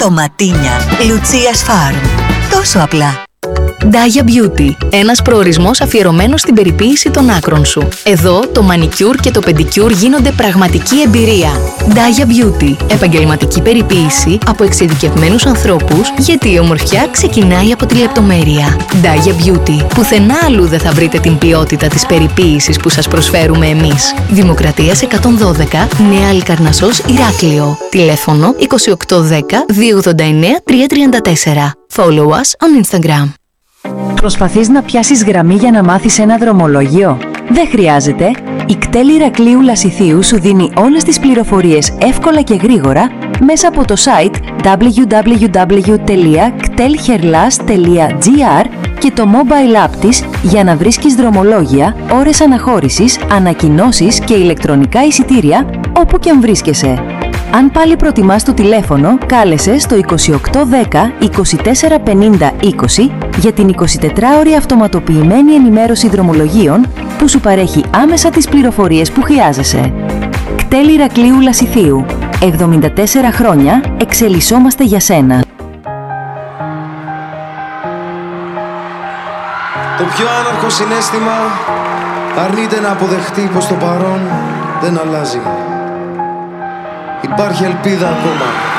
Ντοματίνια Λουτσίας Φάρμ. Τόσο απλά. Daya Beauty. Ένας προορισμός αφιερωμένος στην περιποίηση των άκρων σου. Εδώ το μανικιούρ και το πεντικιούρ γίνονται πραγματική εμπειρία. Daya Beauty. Επαγγελματική περιποίηση από εξειδικευμένους ανθρώπους, γιατί η ομορφιά ξεκινάει από τη λεπτομέρεια. Daya Beauty. Πουθενά αλλού δεν θα βρείτε την ποιότητα της περιποίησης που σας προσφέρουμε εμείς. Δημοκρατίας 112, Νέα Αλικαρνασσός, Ηράκλειο. Τηλέφωνο 2810 289 334. Follow us on Instagram. Προσπαθείς να πιάσεις γραμμή για να μάθεις ένα δρομολόγιο? Δεν χρειάζεται. Η ΚΤΕΛ Ηρακλείου Λασιθίου σου δίνει όλες τις πληροφορίες εύκολα και γρήγορα μέσα από το site www.ktelherlas.gr και το mobile app της για να βρίσκεις δρομολόγια, ώρες αναχώρησης, ανακοινώσεις και ηλεκτρονικά εισιτήρια όπου και αν βρίσκεσαι. Αν πάλι προτιμάς το τηλέφωνο, κάλεσε στο 2810 24 50 20 για την 24ωρη αυτοματοποιημένη ενημέρωση δρομολογίων που σου παρέχει άμεσα τις πληροφορίες που χρειάζεσαι. ΚΤΕΛ Ηρακλείου Λασιθίου. 74 χρόνια εξελισσόμαστε για σένα. Το πιο άναρχο συναίσθημα αρνείται να αποδεχτεί πως το παρόν δεν αλλάζει. Υπάρχει ελπίδα ακόμα.